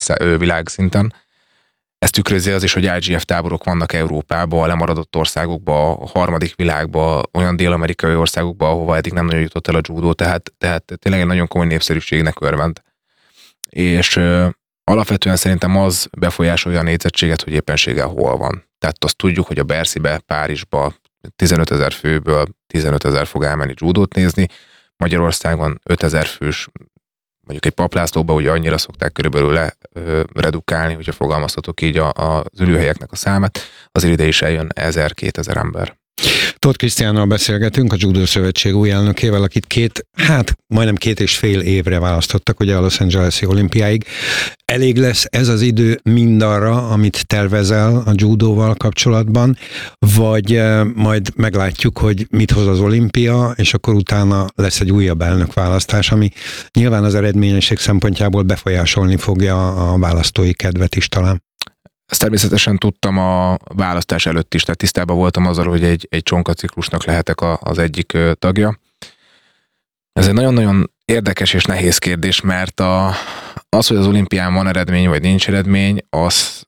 világszinten. Ezt tükrözi az is, hogy IGF táborok vannak Európában, a lemaradott országokban, a harmadik világban, olyan dél-amerikai országokban, ahova eddig nem nagyon jutott el a judó, tehát tényleg egy nagyon komoly népszerűségnek örvend. És alapvetően szerintem az befolyásolja a nézettséget, hogy éppenséggel hol van. Tehát azt tudjuk, hogy a Bercybe, Párizsba 15 000 főből 15 000 fog elmenni judót nézni, Magyarországon 5 000 fős, mondjuk egy Paplászlóba ugye annyira szokták körülbelül redukálni, hogyha fogalmazhatok így az ülőhelyeknek a számát, azért ide is eljön 1000-2000 ember. Tóth Krisztiánnal beszélgetünk, a Judo Szövetség új elnökével, akit majdnem 2,5 évre választottak ugye a Los Angeles-i olimpiáig. Elég lesz ez az idő mindarra, amit tervezel a judóval kapcsolatban, vagy majd meglátjuk, hogy mit hoz az olimpia, és akkor utána lesz egy újabb elnökválasztás, ami nyilván az eredményesség szempontjából befolyásolni fogja a választói kedvet is talán. Ezt természetesen tudtam a választás előtt is, tehát tisztában voltam azzal, hogy egy csonkaciklusnak lehetek az egyik tagja. Ez egy nagyon-nagyon érdekes és nehéz kérdés, mert az, hogy az olimpián van eredmény vagy nincs eredmény, az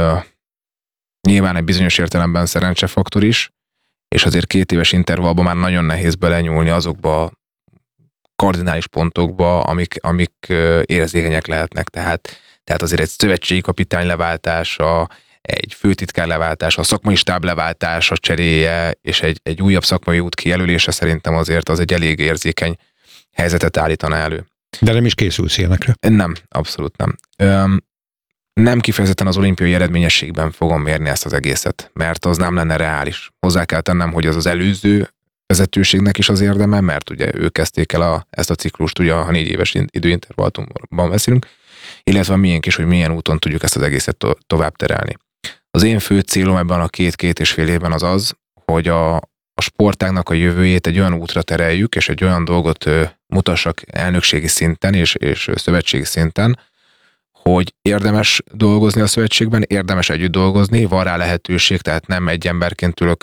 nyilván egy bizonyos értelemben szerencsefaktor is, és azért 2 éves intervallban már nagyon nehéz belenyúlni azokba a kardinális pontokba, amik érzékenyek lehetnek. Tehát azért egy szövetségi kapitány leváltása, egy főtitkár leváltása, a szakmai stáb leváltása, cseréje, és egy újabb szakmai út kijelölése szerintem azért az egy elég érzékeny helyzetet állítana elő. De nem is készülsz ilyenekre? Nem, abszolút nem. Nem kifejezetten az olimpiai eredményességben fogom mérni ezt az egészet, mert az nem lenne reális. Hozzá kell tennem, hogy az előző vezetőségnek is az érdeme, mert ugye ők kezdték el ezt a ciklust, ugye a 4 éves időintervallumban beszélünk, illetve miénk is, hogy milyen úton tudjuk ezt az egészet tovább terelni. Az én fő célom ebben a 2-2,5 évben az, hogy a sportágnak a jövőjét egy olyan útra tereljük, és egy olyan dolgot mutassak elnökségi szinten és szövetségi szinten, hogy érdemes dolgozni a szövetségben, érdemes együtt dolgozni, van rá lehetőség, tehát nem egy emberként ülök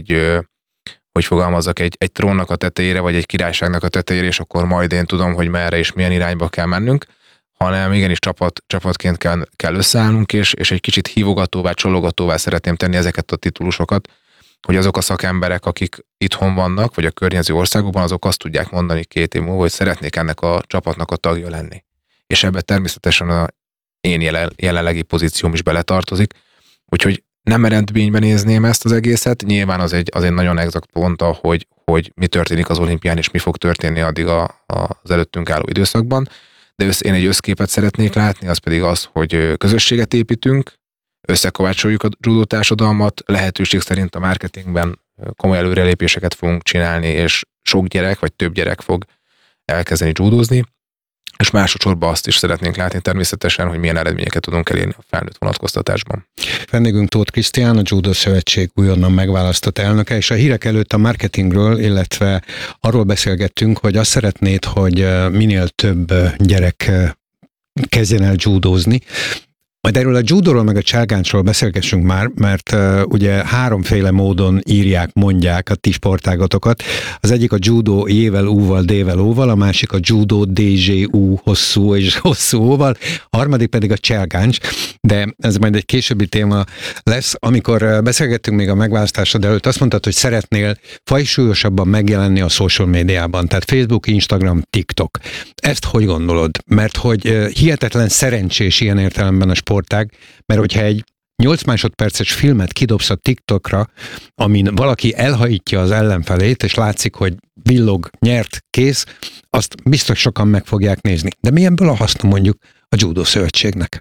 hogy fogalmazzak, egy trónnak a tetejére, vagy egy királyságnak a tetejére, és akkor majd én tudom, hogy merre és milyen irányba kell mennünk, hanem igenis csapatként kell összeállnunk, és egy kicsit hívogatóvá, csalogatóvá szeretném tenni ezeket a titulusokat, hogy azok a szakemberek, akik itthon vannak, vagy a környező országokban, azok azt tudják mondani 2 év múlva, hogy szeretnék ennek a csapatnak a tagja lenni. És ebbe természetesen az én jelenlegi pozícióm is beletartozik, úgyhogy nem eredményben nézném ezt az egészet, nyilván az egy nagyon exakt pont, hogy mi történik az olimpián, és mi fog történni addig az előttünk álló időszakban, de én egy összképet szeretnék látni, az pedig az, hogy közösséget építünk, összekovácsoljuk a judó társadalmat, lehetőség szerint a marketingben komoly előrelépéseket fogunk csinálni, és sok gyerek, vagy több gyerek fog elkezdeni judózni, és másodszorban azt is szeretnénk látni természetesen, hogy milyen eredményeket tudunk elérni a felnőtt vonatkoztatásban. Vendégünk Tóth Krisztián, a Judo Szövetség újonnan megválasztott elnöke, és a hírek előtt a marketingről, illetve arról beszélgettünk, hogy azt szeretnéd, hogy minél több gyerek kezdjen el judózni. Majd erről a judóról meg a cselgáncsról beszélgessünk már, mert ugye 3 módon mondják a ti sportágatokat. Az egyik a judo J-vel, U-val, D-vel, O-val, a másik a judo DJU hosszú és hosszú O-val, a harmadik pedig a cselgáncs, de ez majd egy későbbi téma lesz. Amikor beszélgettünk még a megválasztásod előtt, azt mondtad, hogy szeretnél fajsúlyosabban megjelenni a social médiában, tehát Facebook, Instagram, TikTok. Ezt hogy gondolod? Mert hogy hihetetlen szerencsés ilyen értelemben a sportág, mert hogyha egy 8 másodperces filmet kidobsz a TikTokra, amin valaki elhajítja az ellenfelét, és látszik, hogy villog, nyert, kész, azt biztos sokan meg fogják nézni. De mi ebből a haszna mondjuk a Judo Szövetségnek?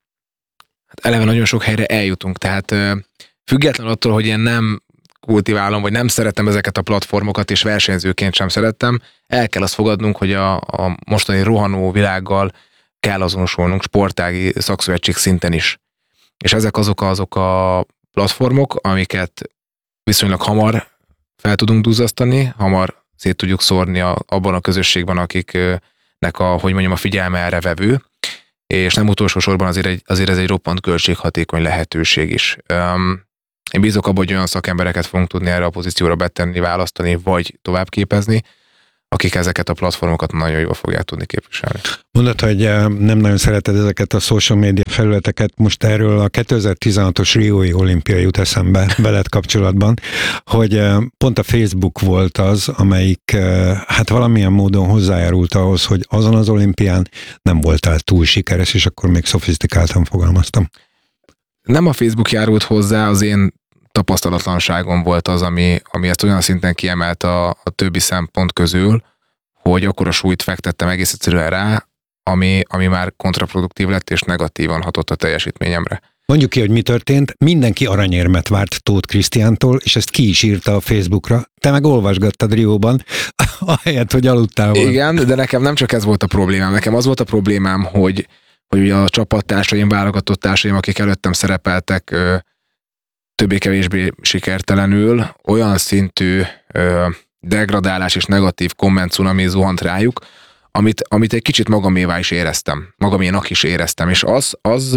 Hát eleve nagyon sok helyre eljutunk, tehát független attól, hogy én nem kultiválom, vagy nem szeretem ezeket a platformokat, és versenyzőként sem szerettem, el kell azt fogadnunk, hogy a mostani rohanó világgal kell azonosulnunk sportági szakszövetség szinten is. És ezek azok a platformok, amiket viszonylag hamar fel tudunk duzzasztani, hamar szét tudjuk szórni abban a közösségben, akiknek a figyelme erre vevő, és nem utolsó sorban azért ez egy roppant költséghatékony lehetőség is. Én bízok abban, hogy olyan szakembereket fogunk tudni erre a pozícióra betenni, választani, vagy továbbképezni, akik ezeket a platformokat nagyon jól fogják tudni képviselni. Mondod, hogy nem nagyon szereted ezeket a social media felületeket, most erről a 2016-os Riói olimpia jut eszembe veled kapcsolatban, hogy pont a Facebook volt az, amelyik hát valamilyen módon hozzájárult ahhoz, hogy azon az olimpián nem voltál túl sikeres, és akkor még szofisztikáltan fogalmaztam. Nem a Facebook járult hozzá, az én tapasztalatlanságom volt az, ami ezt olyan szinten kiemelt a többi szempont közül, hogy akkora súlyt fektettem egész egyszerűen rá, ami már kontraproduktív lett, és negatívan hatott a teljesítményemre. Mondjuk ki, hogy mi történt. Mindenki aranyérmet várt Tóth Krisztiántól, és ezt ki is írta a Facebookra. Te meg olvasgattad Rióban, ahelyett, hogy aludtál volna. Igen, de nekem nem csak ez volt a problémám. Nekem az volt a problémám, hogy ugye a csapattársaim, válogatott társaim, akik előttem szerepeltek többé-kevésbé sikertelenül, olyan szintű degradálás és negatív komment cunami zuhant rájuk, amit egy kicsit magamévá is éreztem. Magaménak is éreztem. És az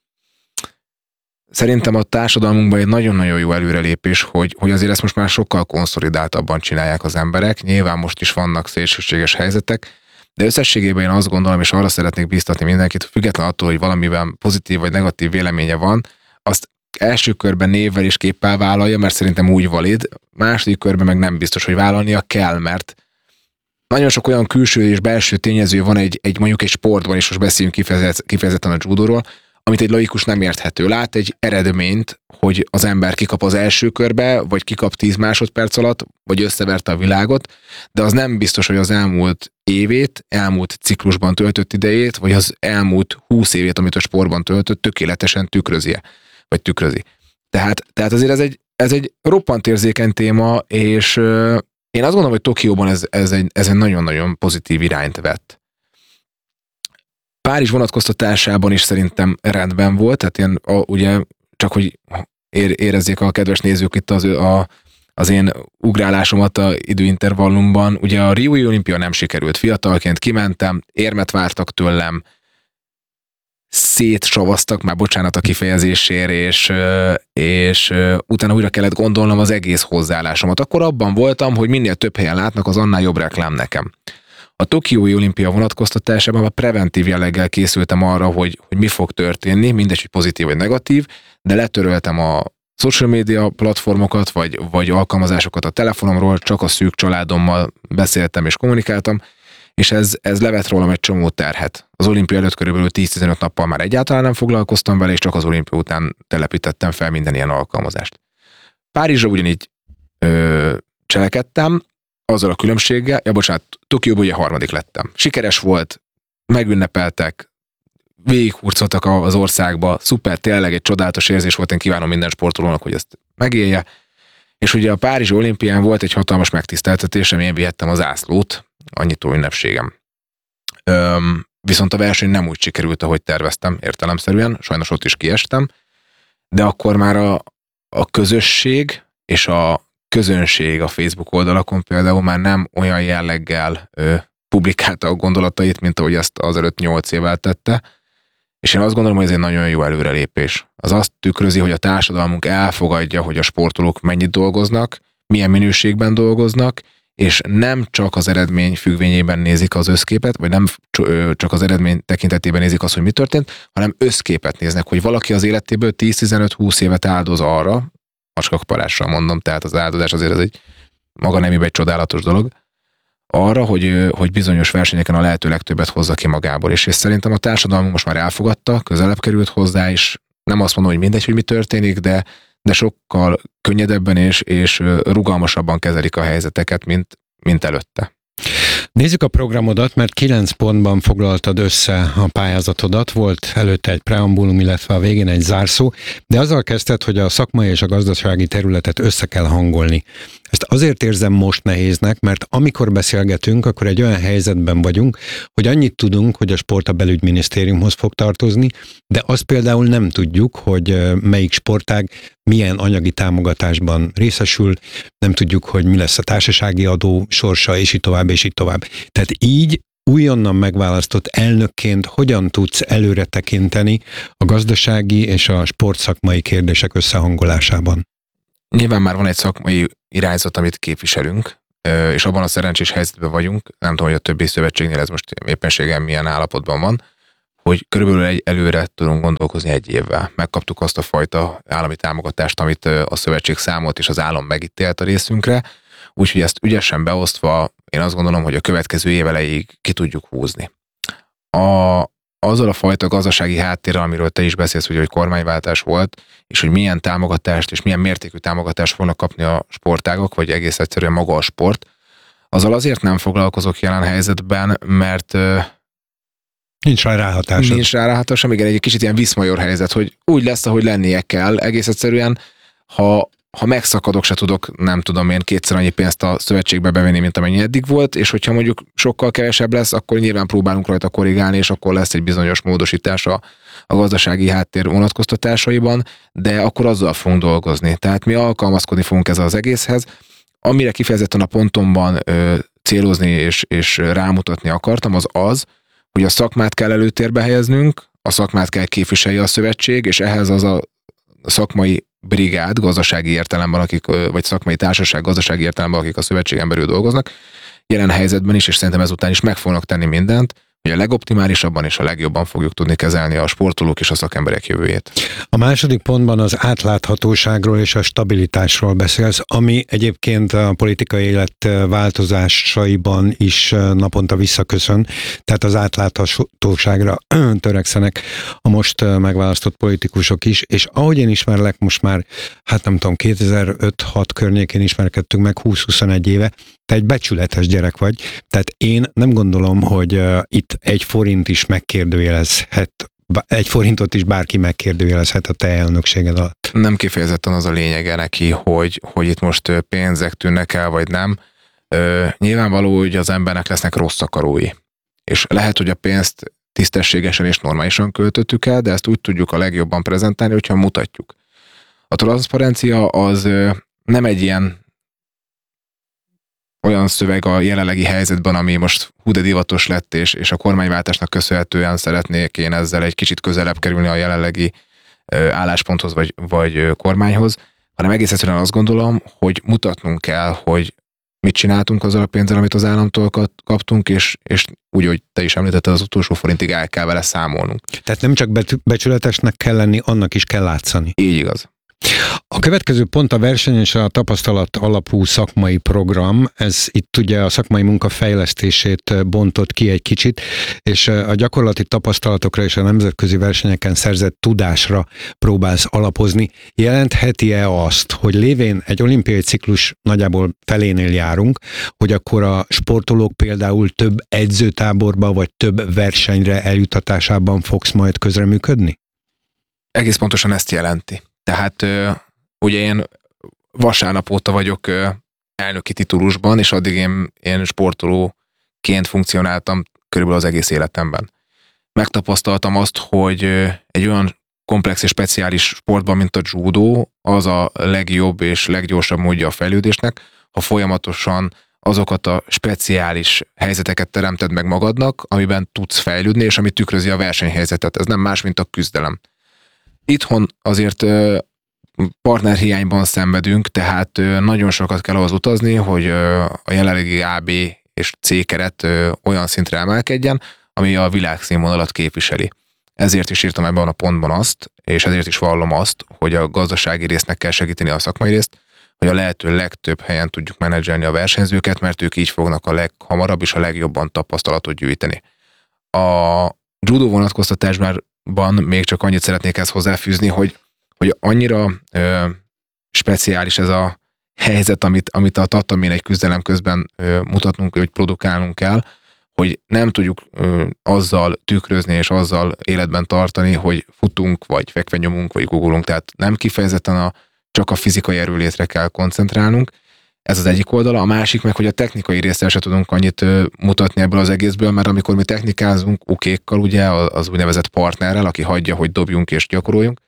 szerintem a társadalmunkban egy nagyon-nagyon jó előrelépés, hogy azért ezt most már sokkal konszolidáltabban csinálják az emberek. Nyilván most is vannak szélsőséges helyzetek, de összességében én azt gondolom, és arra szeretnék bíztatni mindenkit, független attól, hogy valamiben pozitív vagy negatív véleménye van, azt első körben névvel és képpel vállalja, mert szerintem úgy valid, második körben meg nem biztos, hogy vállalnia kell, mert nagyon sok olyan külső és belső tényező van mondjuk egy sportban, és most beszéljünk kifejezetten a judóról, amit egy laikus nem érthető. Lát egy eredményt, hogy az ember kikap az első körbe, vagy kikap 10 másodperc alatt, vagy összeverte a világot, de az nem biztos, hogy az elmúlt évét, elmúlt ciklusban töltött idejét, vagy az elmúlt 20 évét, amit a sportban töltött, tökéletesen tükrözi. Tehát azért ez egy roppant érzékeny téma, és én azt gondolom, hogy Tokióban ez egy nagyon-nagyon pozitív irányt vett. Párizs vonatkoztatásában is szerintem rendben volt, tehát ugye csak hogy érezzék a kedves nézők itt az én ugrálásomat a időintervallumban. Ugye a Riói olimpia nem sikerült, fiatalként kimentem, érmet vártak tőlem, szétsavaztak, már bocsánat a kifejezésért, és utána újra kellett gondolnom az egész hozzáállásomat. Akkor abban voltam, hogy minél több helyen látnak, az annál jobb reklám nekem. A Tokiói olimpia vonatkoztatásában a preventív jelleggel készültem arra, hogy mi fog történni, mindegy, hogy pozitív vagy negatív, de letöröltem a social media platformokat, vagy alkalmazásokat a telefonomról, csak a szűk családommal beszéltem és kommunikáltam, és ez levett rólam egy csomó terhet. Az olimpia előtt körülbelül 10-15 nappal már egyáltalán nem foglalkoztam vele, és csak az olimpia után telepítettem fel minden ilyen alkalmazást. Párizsra ugyanígy cselekedtem, azzal a különbséggel, Tokióban ugye 3. lettem. Sikeres volt, megünnepeltek, végighurcoltak az országba, szuper, tényleg egy csodálatos érzés volt, én kívánom minden sportolónak, hogy ezt megélje. És ugye a Párizsi olimpián volt egy hatalmas megtiszteltetésem, én vihettem az zászlót, a nyitó ünnepségem. Viszont a verseny nem úgy sikerült, ahogy terveztem, értelemszerűen, sajnos ott is kiestem, de akkor már a közösség és a közönség a Facebook oldalakon például már nem olyan jelleggel publikálta a gondolatait, mint ahogy ezt azelőtt 8 évvel tette, és én azt gondolom, hogy ez egy nagyon jó előrelépés. Az azt tükrözi, hogy a társadalmunk elfogadja, hogy a sportolók mennyit dolgoznak, milyen minőségben dolgoznak, és nem csak az eredmény függvényében nézik az összképet, vagy nem csak az eredmény tekintetében nézik azt, hogy mi történt, hanem összképet néznek, hogy valaki az életéből 10-15-20 évet áldoz arra, macskakaparással mondom, tehát az áldozás azért ez egy maga nemében egy csodálatos dolog, arra, hogy bizonyos versenyeken a lehető legtöbbet hozza ki magából. És szerintem a társadalmunk most már elfogadta, közelebb került hozzá, és nem azt mondom, hogy mindegy, hogy mi történik, de sokkal könnyedebben és rugalmasabban kezelik a helyzeteket, mint előtte. Nézzük a programodat, mert 9 pontban foglaltad össze a pályázatodat, volt előtte egy preambulum, illetve a végén egy zárszó, de azzal kezdted, hogy a szakmai és a gazdasági területet össze kell hangolni. Ezt azért érzem most nehéznek, mert amikor beszélgetünk, akkor egy olyan helyzetben vagyunk, hogy annyit tudunk, hogy a sport a belügyminisztériumhoz fog tartozni, de azt például nem tudjuk, hogy melyik sportág milyen anyagi támogatásban részesül, nem tudjuk, hogy mi lesz a társasági adó sorsa, és így tovább, és így tovább. Tehát így újonnan megválasztott elnökként hogyan tudsz előre tekinteni a gazdasági és a sportszakmai kérdések összehangolásában? Nyilván már van egy szakmai irányzat, amit képviselünk, és abban a szerencsés helyzetben vagyunk, nem tudom, hogy a többi szövetségnél ez most éppenséggel milyen állapotban van, hogy körülbelül előre tudunk gondolkozni 1 évvel. Megkaptuk azt a fajta állami támogatást, amit a szövetség számolt, és az állam megítélt a részünkre, úgyhogy ezt ügyesen beosztva, én azt gondolom, hogy a következő év elejéig ki tudjuk húzni. Azzal a fajta gazdasági háttérrel, amiről te is beszélsz, hogy kormányváltás volt, és hogy milyen támogatást és milyen mértékű támogatást fognak kapni a sportágak, vagy egész egyszerűen maga a sport, azzal azért nem foglalkozok jelen helyzetben, mert nincs rá ráhatása. Nincs rá ráhatása, igen, egy kicsit ilyen viszmajor helyzet, hogy úgy lesz, ahogy lennie kell. Egész egyszerűen, ha megszakadok, se tudok, nem tudom én, 2-szer annyi pénzt a szövetségbe bevenni, mint amennyi eddig volt, és hogyha mondjuk sokkal kevesebb lesz, akkor nyilván próbálunk rajta korrigálni, és akkor lesz egy bizonyos módosítás a gazdasági háttér vonatkoztatásaiban, de akkor azzal fogunk dolgozni. Tehát mi alkalmazkodni fogunk ez az egészhez. Amire kifejezetten a pontomban célozni és rámutatni akartam, az, hogy a szakmát kell előtérbe helyeznünk, a szakmát kell képviselje a szövetség, és ehhez az a szakmai brigád gazdasági értelemben, vagy szakmai társaság gazdasági értelemben, akik a szövetségen belül dolgoznak, jelen helyzetben is, és szerintem ezután is meg fognak tenni mindent, hogy a legoptimálisabban és a legjobban fogjuk tudni kezelni a sportolók és a szakemberek jövőjét. A második pontban az átláthatóságról és a stabilitásról beszélsz, ami egyébként a politikai élet változásaiban is naponta visszaköszön, tehát az átláthatóságra törekszenek a most megválasztott politikusok is, és ahogy én ismerlek most már, hát nem tudom, 2005-6 környékén ismerkedtünk meg, 20-21 éve, te egy becsületes gyerek vagy, tehát én nem gondolom, hogy itt 1 forint is megkérdőjelezhet, 1 forintot is bárki megkérdőjelezhet a te elnökséged alatt. Nem kifejezetten az a lényege neki, hogy itt most pénzek tűnnek el, vagy nem. Nyilvánvaló, hogy az embernek lesznek rossz akarói. És lehet, hogy a pénzt tisztességesen és normálisan költöttük el, de ezt úgy tudjuk a legjobban prezentálni, hogyha mutatjuk. A transzparencia az nem egy ilyen olyan szöveg a jelenlegi helyzetben, ami most de divatos lett, és a kormányváltásnak köszönhetően szeretnék én ezzel egy kicsit közelebb kerülni a jelenlegi állásponthoz vagy kormányhoz, hanem egész egyszerűen azt gondolom, hogy mutatnunk kell, hogy mit csináltunk azzal a pénzzel, amit az államtól kaptunk, és úgy, hogy te is említetted, az utolsó forintig el kell vele számolnunk. Tehát nem csak becsületesnek kell lenni, annak is kell látszani. Így igaz. A következő pont a verseny és a tapasztalat alapú szakmai program. Ez itt ugye a szakmai munka fejlesztését bontott ki egy kicsit, és a gyakorlati tapasztalatokra és a nemzetközi versenyeken szerzett tudásra próbálsz alapozni. Jelentheti-e azt, hogy lévén egy olimpiai ciklus nagyjából felénél járunk, hogy akkor a sportolók például több edzőtáborba vagy több versenyre eljutatásában fogsz majd közreműködni? Egész pontosan ezt jelenti. Tehát ugye én vasárnap óta vagyok elnöki titulusban, és addig én sportolóként funkcionáltam körülbelül az egész életemben. Megtapasztaltam azt, hogy egy olyan komplex és speciális sportban, mint a judó, az a legjobb és leggyorsabb módja a fejlődésnek, ha folyamatosan azokat a speciális helyzeteket teremted meg magadnak, amiben tudsz fejlődni, és ami tükrözi a versenyhelyzetet. Ez nem más, mint a küzdelem. Itthon azért partnerhiányban szenvedünk, tehát nagyon sokat kell ahhoz utazni, hogy a jelenlegi A, B és C keret olyan szintre emelkedjen, ami a világszínvonalat képviseli. Ezért is írtam ebben a pontban azt, és ezért is vallom azt, hogy a gazdasági résznek kell segíteni a szakmai részt, hogy a lehető legtöbb helyen tudjuk menedzselni a versenyzőket, mert ők így fognak a leghamarabb és a legjobban tapasztalatot gyűjteni. A judo vonatkoztatásban még csak annyit szeretnék ezt hozzáfűzni, hogy annyira speciális ez a helyzet, amit a tatamén egy küzdelem közben mutatnunk, vagy produkálnunk kell, hogy nem tudjuk azzal tükrözni és azzal életben tartani, hogy futunk, vagy fekve nyomunk, vagy googolunk. Tehát nem kifejezetten csak a fizikai erőlétre kell koncentrálnunk. Ez az egyik oldala. A másik meg, hogy a technikai részre se tudunk annyit mutatni ebből az egészből, mert amikor mi technikázunk ukékkal, ugye az úgynevezett partnerrel, aki hagyja, hogy dobjunk és gyakoroljunk,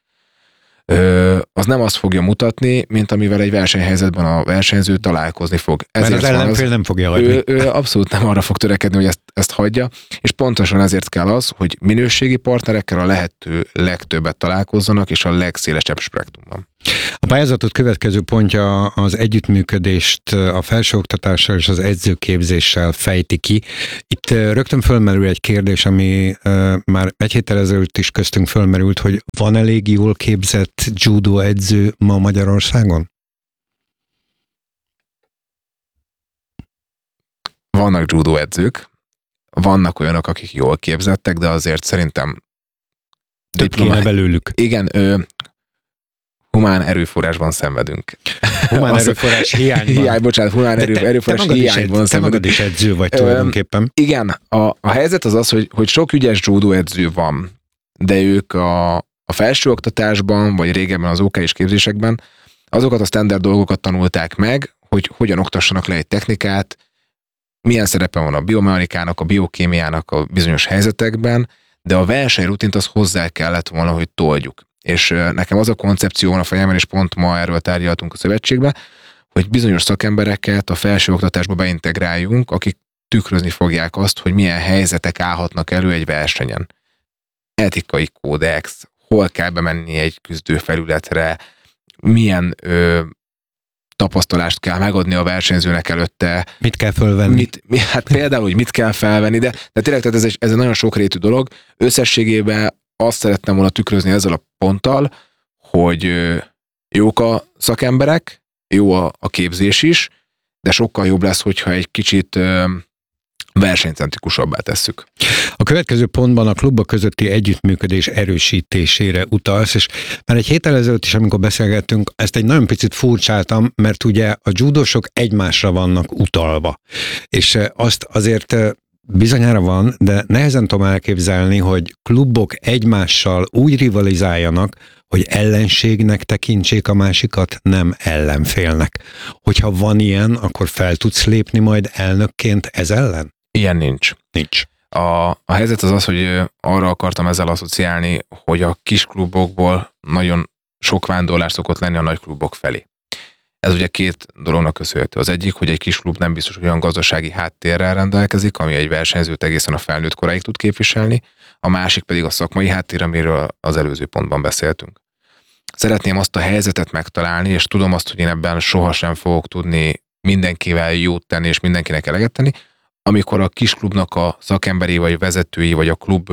az nem azt fogja mutatni, mint amivel egy versenyhelyzetben a versenyző találkozni fog. Mert az ellenfél nem fogja hagyni. Ő abszolút nem arra fog törekedni, hogy ezt hagyja, és pontosan ezért kell az, hogy minőségi partnerekkel a lehető legtöbbet találkozzanak, és a legszélesebb spektrumban. A pályázatot következő pontja az együttműködést a felsőoktatással és az edzőképzéssel fejti ki. Itt rögtön fölmerül egy kérdés, ami már egy héttel ezelőtt is köztünk fölmerült, hogy van elég jól képzett judo edző ma Magyarországon? Vannak judo edzők, vannak olyanok, akik jól képzettek, de azért szerintem több kéne belőlük. Igen, humán erőforrásban szenvedünk. Humán erőforrás hiányban. Bocsánat, humán erőforrás hiányban szenvedünk. Te magad is edző vagy tulajdonképpen. Igen, a helyzet az az, hogy sok ügyes judo edző van, de ők a felsőoktatásban, vagy régebben az OK-s képzésekben azokat a standard dolgokat tanulták meg, hogy hogyan oktassanak le egy technikát, milyen szerepe van a biomechanikának, a biokémiának a bizonyos helyzetekben, de a versenyrutint az hozzá kellett volna, hogy toldjuk. És nekem az a koncepció a fejemben, és pont ma erről tárgyaltunk a szövetségbe, hogy bizonyos szakembereket a felsőoktatásba beintegráljunk, akik tükrözni fogják azt, hogy milyen helyzetek állhatnak elő egy versenyen. Etikai kódex, hol kell bemenni egy küzdőfelületre, milyen tapasztalást kell megadni a versenyzőnek előtte. Mit kell fölvenni? Hát például, hogy mit kell felvenni, de tényleg tehát ez egy nagyon sokrétű dolog. Összességében azt szerettem volna tükrözni ezzel a ponttal, hogy jók a szakemberek, jó a képzés is, de sokkal jobb lesz, hogyha egy kicsit versenycentrikusabbá tesszük. A következő pontban a klubok közötti együttműködés erősítésére utalsz, és már egy héttel ezelőtt is, amikor beszélgettünk, ezt egy nagyon picit furcsáltam, mert ugye a judósok egymásra vannak utalva. És azt azért bizonyára van, de nehezen tudom elképzelni, hogy klubok egymással úgy rivalizáljanak, hogy ellenségnek tekintsék a másikat, nem ellenfélnek. Hogyha van ilyen, akkor fel tudsz lépni majd elnökként ez ellen? Ilyen nincs. Nincs. A helyzet az, hogy arra akartam ezzel asszociálni, hogy a kis klubokból nagyon sok vándorlás szokott lenni a nagy klubok felé. Ez ugye két dolognak köszönhető. Az egyik, hogy egy kis klub nem biztos, hogy olyan gazdasági háttérrel rendelkezik, ami egy versenyzőt egészen a felnőtt koráig tud képviselni, a másik pedig a szakmai háttér, amiről az előző pontban beszéltünk. Szeretném azt a helyzetet megtalálni, és tudom azt, hogy én ebben sohasem fogok tudni mindenkivel jót tenni, és mindenkinek eleget tenni, amikor a kis klubnak a szakemberi, vagy vezetői, vagy a klub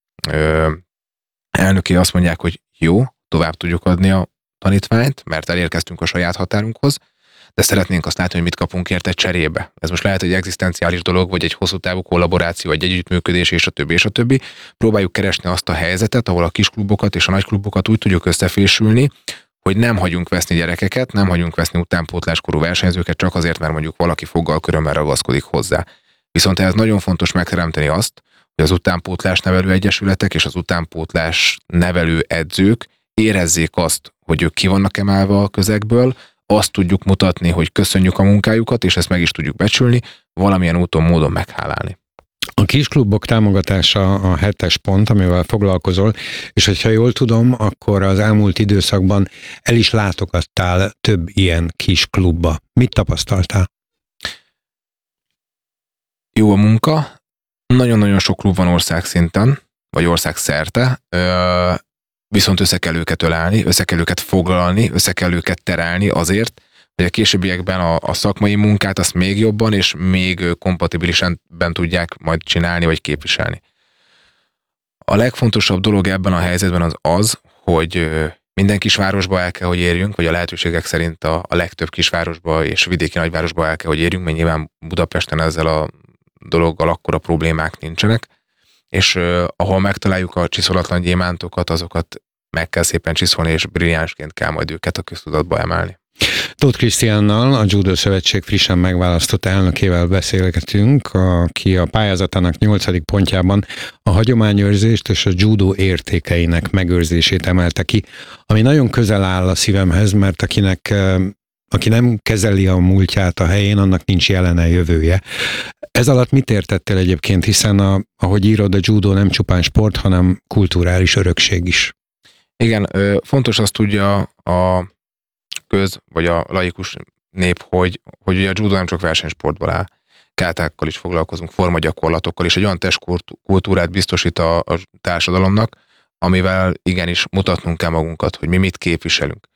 elnökei azt mondják, hogy jó, tovább tudjuk adni a tanítványt, mert elérkeztünk a saját határunkhoz, de szeretnénk azt látni, hogy mit kapunk érte cserébe. Ez most lehet egy egzisztenciális dolog, vagy egy hosszú távú kollaboráció, vagy egy együttműködés, és a többi, és a többi. Próbáljuk keresni azt a helyzetet, ahol a kis klubokat és a nagy klubokat úgy tudjuk összefésülni, hogy nem hagyunk veszni gyerekeket, nem hagyunk veszni utánpótláskorú versenyzőket csak azért, mert mondjuk valaki foggal körömmel ragaszkodik hozzá. Viszont ehhez nagyon fontos megteremteni azt, hogy az utánpótlás nevelő egyesületek és az utánpótlás nevelő edzők érezzék azt, hogy ők ki vannak emelve a közegből, azt tudjuk mutatni, hogy köszönjük a munkájukat, és ezt meg is tudjuk becsülni, valamilyen úton, módon meghálálni. A kisklubok támogatása a 7-es pont, amivel foglalkozol, és hogyha jól tudom, akkor az elmúlt időszakban el is látogattál több ilyen kis klubba. Mit tapasztaltál? Jó a munka, nagyon-nagyon sok klub van országszinten, vagy országszerte, viszont össze kell őket ölelni, össze kell őket foglalni, össze kell őket terelni azért, hogy a későbbiekben a szakmai munkát azt még jobban és még kompatibilisebben tudják majd csinálni vagy képviselni. A legfontosabb dolog ebben a helyzetben az, hogy minden kisvárosba el kell, hogy érjünk, vagy a lehetőségek szerint a legtöbb kisvárosba és vidéki nagyvárosba el kell, hogy érjünk, mert nyilván Budapesten ezzel a dologgal akkora problémák nincsenek, és ahol megtaláljuk a csiszolatlan gyémántokat, azokat meg kell szépen csiszolni, és brilliánsként kell majd őket a köztudatba emelni. Tóth Krisztiánnal, a Judo Szövetség frissen megválasztott elnökével beszélgetünk, aki a pályázatának 8. pontjában a hagyományőrzést és a judo értékeinek megőrzését emelte ki, ami nagyon közel áll a szívemhez, mert aki nem kezeli a múltját a helyén, annak nincs jelene, jövője. Ez alatt mit értettél egyébként, hiszen ahogy írod, a judo nem csupán sport, hanem kulturális örökség is. Igen, fontos azt tudja a vagy a laikus nép, hogy ugye a judo nem csak versenysportból áll. Kátákkal is foglalkozunk, formagyakorlatokkal, és egy olyan testkultúrát biztosít a társadalomnak, amivel igenis mutatnunk kell magunkat, hogy mi mit képviselünk.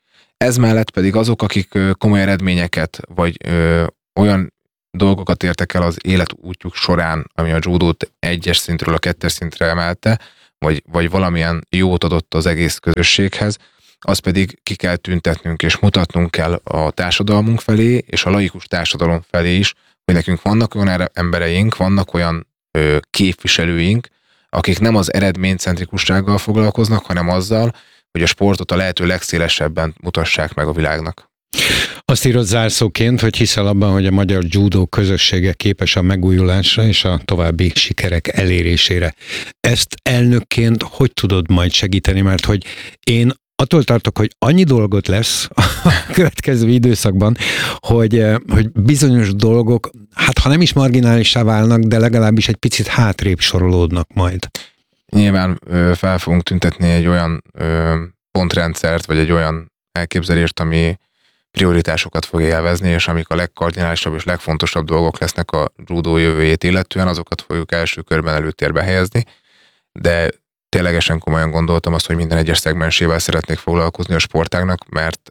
Ez mellett pedig azok, akik komoly eredményeket, vagy olyan dolgokat értek el az életútjuk során, ami a judót 1-es szintről a 2-es szintre emelte, vagy valamilyen jót adott az egész közösséghez, az pedig ki kell tüntetnünk és mutatnunk kell a társadalmunk felé, és a laikus társadalom felé is, hogy nekünk vannak olyan embereink, vannak olyan képviselőink, akik nem az eredménycentrikussággal foglalkoznak, hanem azzal, hogy a sportot a lehető legszélesebben mutassák meg a világnak. Azt írod zárszóként, hogy hiszel abban, hogy a magyar judó közössége képes a megújulásra és a további sikerek elérésére. Ezt elnökként hogy tudod majd segíteni? Mert hogy én attól tartok, hogy annyi dolgot lesz a következő időszakban, hogy bizonyos dolgok, hát ha nem is marginálissá válnak, de legalábbis egy picit hátrébb sorolódnak majd. Nyilván fel fogunk tüntetni egy olyan pontrendszert, vagy egy olyan elképzelést, ami prioritásokat fog élvezni, és amik a legkardinálisabb és legfontosabb dolgok lesznek a judó jövőjét illetően, azokat fogjuk első körben előtérbe helyezni, de ténylegesen komolyan gondoltam azt, hogy minden egyes szegmensével szeretnék foglalkozni a sportágnak,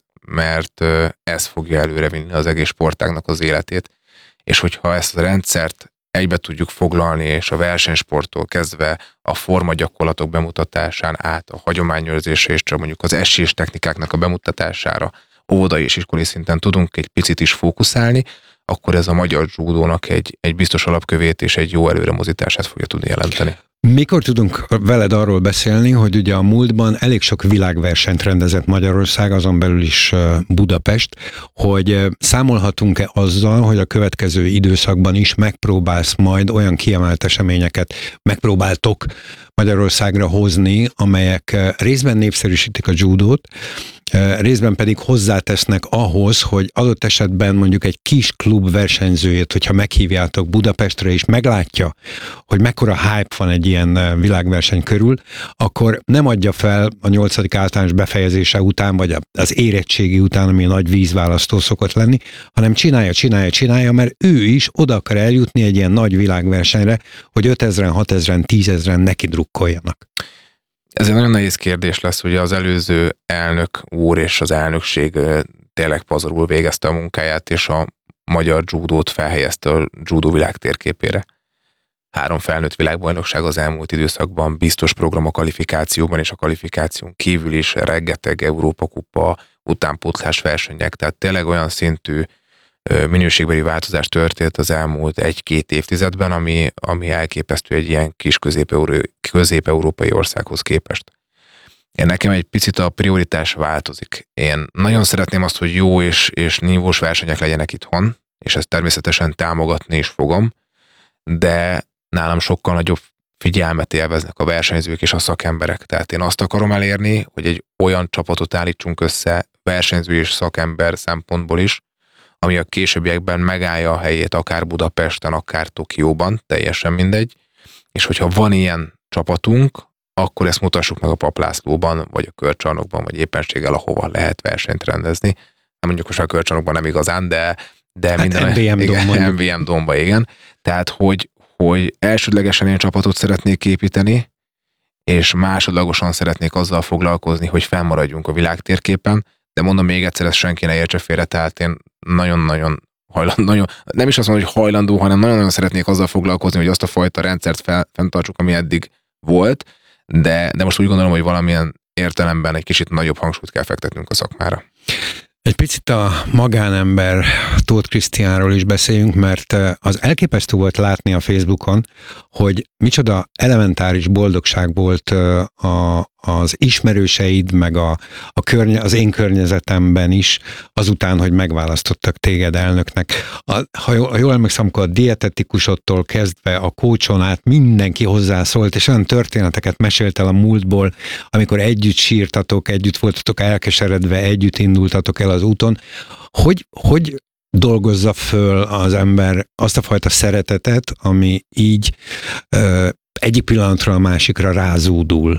mert ez fogja előrevinni az egész sportágnak az életét, és hogyha ezt a rendszert egybe tudjuk foglalni, és a versenysporttól kezdve a formagyakorlatok bemutatásán át a hagyományőrzésre és csak mondjuk az esés technikáknak a bemutatására óvodai és iskolai szinten tudunk egy picit is fókuszálni, akkor ez a magyar judónak egy biztos alapkövét és egy jó előremozítását fogja tudni jelenteni. Mikor tudunk veled arról beszélni, hogy ugye a múltban elég sok világversenyt rendezett Magyarország, azon belül is Budapest, hogy számolhatunk-e azzal, hogy a következő időszakban is megpróbálsz majd olyan kiemelt eseményeket, megpróbáltok Magyarországra hozni, amelyek részben népszerűsítik a judót, részben pedig hozzátesznek ahhoz, hogy adott esetben mondjuk egy kis klub versenyzőjét, hogyha meghívjátok Budapestre és meglátja, hogy mekkora hype van egy ilyen világverseny körül, akkor nem adja fel a 8. általános befejezése után, vagy az érettségi után, ami a nagy vízválasztó szokott lenni, hanem csinálja, mert ő is oda akar eljutni egy ilyen nagy világversenyre, hogy 5000-en, 6000-en, 10.000-en neki drukkoljanak. Ez egy nagyon nehéz kérdés lesz, ugye az előző elnök úr és az elnökség tényleg pazarul végezte a munkáját, és a magyar judót felhelyezte a judó világ térképére. 3 felnőtt világbajnokság az elmúlt időszakban, biztos program a kvalifikációban és a kvalifikáción kívül is, rengeteg Európa kupa, utánpótlás versenyek, tehát tényleg olyan szintű minőségbeli változás történt az elmúlt 1-2 évtizedben, ami elképesztő egy ilyen kis közép-európai országhoz képest. Nekem egy picit a prioritás változik. Én nagyon szeretném azt, hogy jó és nívós versenyek legyenek itthon, és ezt természetesen támogatni is fogom, de nálam sokkal nagyobb figyelmet élveznek a versenyzők és a szakemberek. Tehát én azt akarom elérni, hogy egy olyan csapatot állítsunk össze versenyző és szakember szempontból is, ami a későbbiekben megállja a helyét akár Budapesten, akár Tokióban, teljesen mindegy, és hogyha van ilyen csapatunk, akkor ezt mutassuk meg a Paplászlóban, vagy a Körcsarnokban, vagy éppenséggel, ahova lehet versenyt rendezni. Nem mondjuk most a Körcsarnokban nem igazán, de hát minden... MVM Domba, igen. Tehát, hogy elsődlegesen én csapatot szeretnék építeni, és másodlagosan szeretnék azzal foglalkozni, hogy fennmaradjunk a világtérképen, de mondom még egyszer, ezt senki ne értse félre, tehát én nagyon-nagyon hajlandó, nem is azt mondom, hogy hajlandó, hanem nagyon-nagyon szeretnék azzal foglalkozni, hogy azt a fajta rendszert fenntartsuk, ami eddig volt, de most úgy gondolom, hogy valamilyen értelemben egy kicsit nagyobb hangsúlyt kell fektetnünk a szakmára. Egy picit a magánember Tóth Krisztiánról is beszéljünk, mert az elképesztő volt látni a Facebookon, hogy micsoda elementáris boldogság volt az ismerőseid, meg az én környezetemben is, azután, hogy megválasztottak téged elnöknek. Ha jól emlékszem, akkor a dietetikusodtól kezdve a coachon át mindenki hozzászólt, és olyan történeteket mesélt el a múltból, amikor együtt sírtatok, együtt voltatok elkeseredve, együtt indultatok el az úton. Hogy dolgozza föl az ember azt a fajta szeretetet, ami így egyik pillanatra a másikra rázúdul?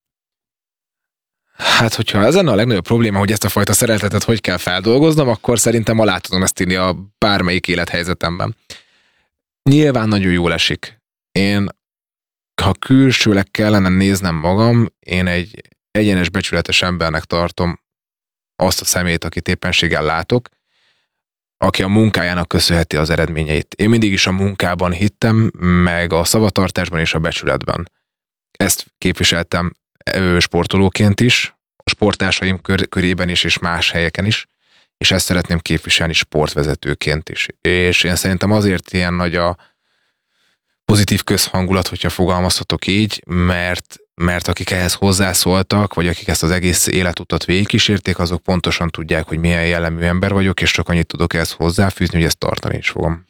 Hát, hogyha ez lenne a legnagyobb probléma, hogy ezt a fajta szeretetet hogy kell feldolgoznom, akkor szerintem alá tudom ezt írni a bármelyik élethelyzetemben. Nyilván nagyon jól esik. Én, ha külsőleg kellene néznem magam, én egy egyenes, becsületes embernek tartom azt a személyt, akit éppenséggel látok, aki a munkájának köszönheti az eredményeit. Én mindig is a munkában hittem, meg a szavatartásban és a becsületben. Ezt képviseltem sportolóként is, a sporttársaim körében is, és más helyeken is, és ezt szeretném képviselni sportvezetőként is. És én szerintem azért ilyen nagy a pozitív közhangulat, hogyha fogalmazhatok így, mert akik ehhez hozzászóltak, vagy akik ezt az egész életutat végigkísérték, azok pontosan tudják, hogy milyen jellemű ember vagyok, és csak annyit tudok ehhez hozzáfűzni, hogy ezt tartani is fogom.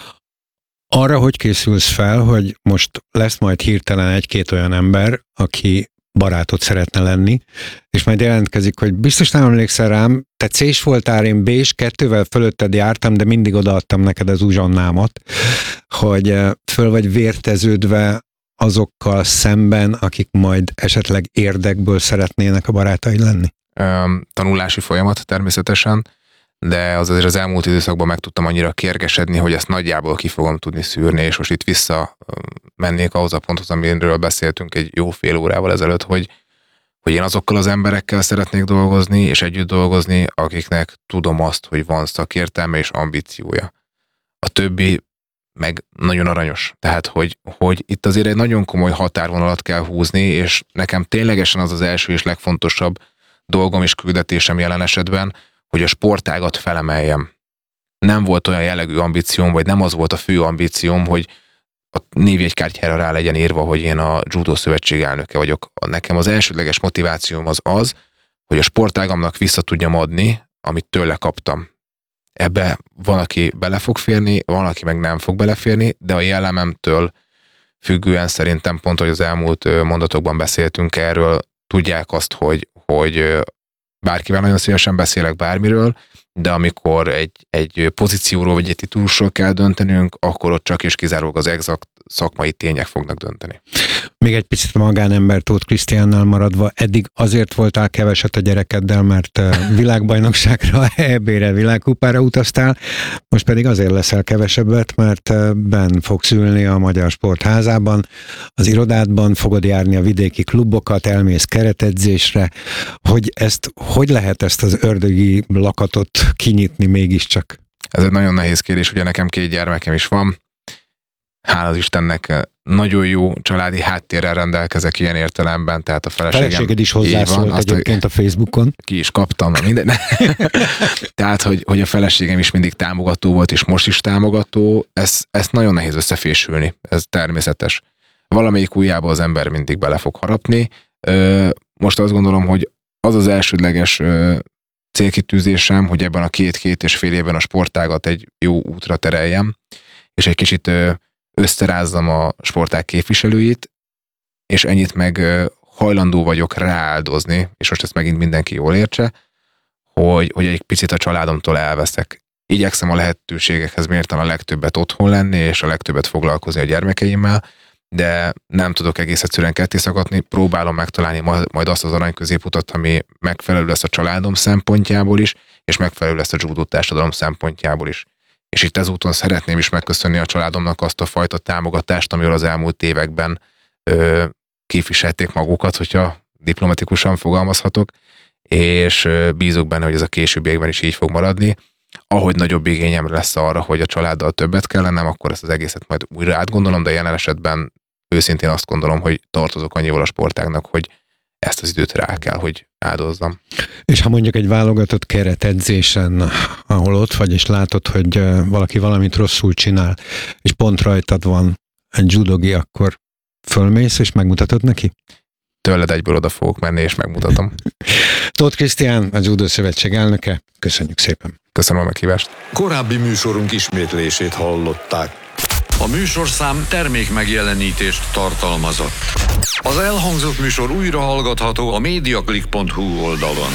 Arra, hogy készülsz fel, hogy most lesz majd hirtelen egy-két olyan ember, aki barátot szeretne lenni, és majd jelentkezik, hogy biztos nem emlékszel rám, te C-s voltál, én B-s, 2-vel fölötted jártam, de mindig odaadtam neked az uzsonnámat, hogy föl vagy vérteződve azokkal szemben, akik majd esetleg érdekből szeretnének a barátai lenni? Tanulási folyamat természetesen, de azért az elmúlt időszakban meg tudtam annyira kérgesedni, hogy ezt nagyjából ki fogom tudni szűrni, és most itt vissza mennék ahhoz a ponthoz, amiről beszéltünk egy jó fél órával ezelőtt, hogy én azokkal az emberekkel szeretnék dolgozni, és együtt dolgozni, akiknek tudom azt, hogy van szakértelme és ambíciója. A többi meg nagyon aranyos. Tehát, hogy itt azért egy nagyon komoly határvonalat kell húzni, és nekem ténylegesen az az első és legfontosabb dolgom és küldetésem jelen esetben, hogy a sportágat felemeljem. Nem volt olyan jellegű ambícióm, vagy nem az volt a fő ambícióm, hogy a névjegykártyára rá legyen írva, hogy én a Judo Szövetség elnöke vagyok. Nekem az elsődleges motivációm az, hogy a sportágamnak vissza tudjam adni, amit tőle kaptam. Ebbe van, aki bele fog férni, van, aki meg nem fog beleférni, de a jellememtől függően szerintem pont, hogy az elmúlt mondatokban beszéltünk erről, tudják azt, hogy bárkivel nagyon szívesen beszélek bármiről, de amikor egy pozícióról vagy egy titulusról kell döntenünk, akkor ott csak és kizárólag az exakt szakmai tények fognak dönteni. Még egy picit a magánember Tóth Krisztiánnal maradva, eddig azért voltál keveset a gyerekeddel, mert világbajnokságra, EB-re, világkupára utaztál, most pedig azért leszel kevesebbet, mert benn fogsz ülni a Magyar Sportházában, az irodádban fogod járni a vidéki klubokat, elmész keretedzésre, hogy lehet ezt az ördögi lakatot kinyitni mégiscsak? Ez egy nagyon nehéz kérdés, ugye nekem 2 gyermekem is van, hála az Istennek nagyon jó családi háttérrel rendelkezek ilyen értelemben, tehát a feleséged is hozzászólt egyébként a Facebookon. Ki is kaptam, minden. Tehát, hogy a feleségem is mindig támogató volt, és most is támogató, ezt nagyon nehéz összefésülni, ez természetes. Valamelyik ujjába az ember mindig bele fog harapni. Most azt gondolom, hogy az az elsődleges célkitűzésem, hogy ebben a 2-2,5 évben a sportágat egy jó útra tereljem, és egy kicsit összerázzam a sportág képviselőit, és ennyit meg hajlandó vagyok rááldozni, és most ezt megint mindenki jól értse, hogy egy picit a családomtól elveszek. Igyekszem a lehetőségekhez mérten a legtöbbet otthon lenni, és a legtöbbet foglalkozni a gyermekeimmel, de nem tudok egész egyszerűen kettészakadni, próbálom megtalálni majd azt az arany középutat, ami megfelelő lesz a családom szempontjából is, és megfelelő lesz a judo társadalom szempontjából is. És itt ezúton szeretném is megköszönni a családomnak azt a fajta támogatást, amiről az elmúlt években képviselték magukat, hogyha diplomatikusan fogalmazhatok, és bízok benne, hogy ez a későbbiekben is így fog maradni. Ahogy nagyobb igényem lesz arra, hogy a családdal többet kell lennem, akkor ezt az egészet majd újra átgondolom, de jelen esetben őszintén azt gondolom, hogy tartozok annyival a sportágnak, hogy ezt az időt rá kell, hogy áldozzam. És ha mondjuk egy válogatott keretedzésen, ahol ott vagy, és látod, hogy valaki valamit rosszul csinál, és pont rajtad van egy judogi, akkor fölmész, és megmutatod neki? Tőled egyből oda fogok menni, és megmutatom. Tóth Krisztián, a Judo Szövetség elnöke. Köszönjük szépen. Köszönöm a meghívást. Korábbi műsorunk ismétlését hallották. A műsorszám termék megjelenítést tartalmazott. Az elhangzott műsor újra hallgatható a mediaclick.hu oldalon.